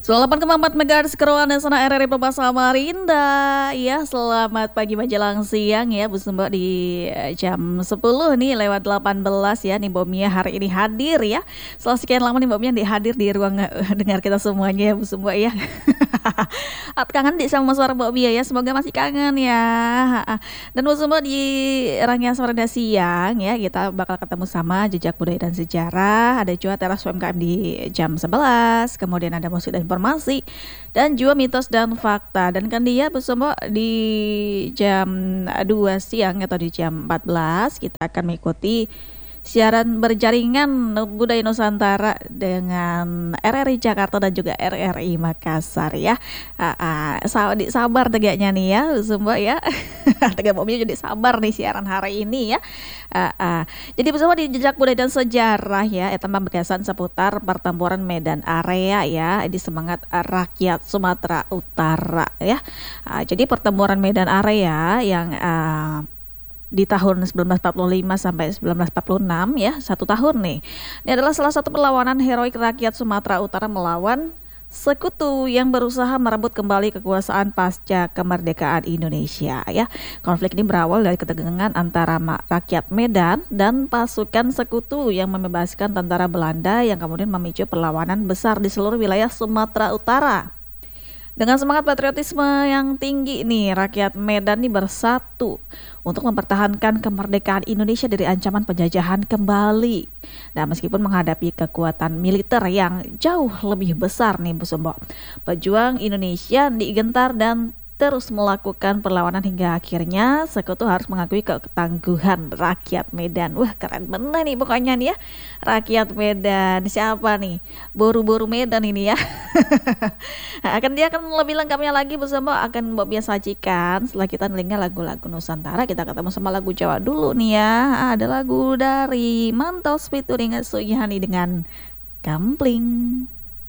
98,4 MHz Keruan dan Sana RRI Pemba Samarinda. Ya, selamat pagi menjelang siang ya Bu Sumba di jam 10 nih lewat 18 ya nih Mbak Mia hari ini hadir ya. Setelah sekian lama nih Mbak Mia hadir di ruang dengar kita semuanya ya Bu Sumba ya. Kangen di sama suara Mbak Mia ya, semoga masih kangen ya. Dan Bu Sumba di rangkaian Samarinda siang ya kita bakal ketemu sama jejak budaya dan sejarah. Ada juga teras UMKM di jam 11, kemudian ada musik dan informasi dan juga mitos dan fakta. Dan kan dia bersama di jam 2 siang atau di jam 14 kita akan mengikuti siaran berjaringan budaya Nusantara dengan RRI Jakarta dan juga RRI Makassar ya. Sabar tegaknya nih ya semua ya. Tegak mobilnya jadi sabar nih siaran hari ini ya. Jadi bersama di jejak budaya dan sejarah ya, eta pembahasan seputar pertempuran Medan Area ya, di semangat rakyat Sumatera Utara ya. Jadi pertempuran Medan Area yang di tahun 1945 sampai 1946 ya, 1 tahun nih. Ini adalah salah satu perlawanan heroik rakyat Sumatera Utara melawan sekutu yang berusaha merebut kembali kekuasaan pasca kemerdekaan Indonesia ya. Konflik ini berawal dari ketegangan antara rakyat Medan dan pasukan sekutu yang membebaskan tentara Belanda yang kemudian memicu perlawanan besar di seluruh wilayah Sumatera Utara. Dengan semangat patriotisme yang tinggi nih, rakyat Medan nih bersatu untuk mempertahankan kemerdekaan Indonesia dari ancaman penjajahan kembali. Nah, meskipun menghadapi kekuatan militer yang jauh lebih besar nih Bu Sumbo, pejuang Indonesia digentar dan terus melakukan perlawanan hingga akhirnya sekutu harus mengakui ketangguhan rakyat Medan. Wah, keren bener nih pokoknya nih ya. Rakyat Medan siapa nih? Boru-boru Medan ini ya. Dia akan lebih lengkapnya lagi bersama akan Mbak Biasa sajikan setelah kita nelingin lagu-lagu Nusantara. Kita ketemu sama lagu Jawa dulu nih ya. Ada lagu dari Mantos featuring Suyani dengan Kampling.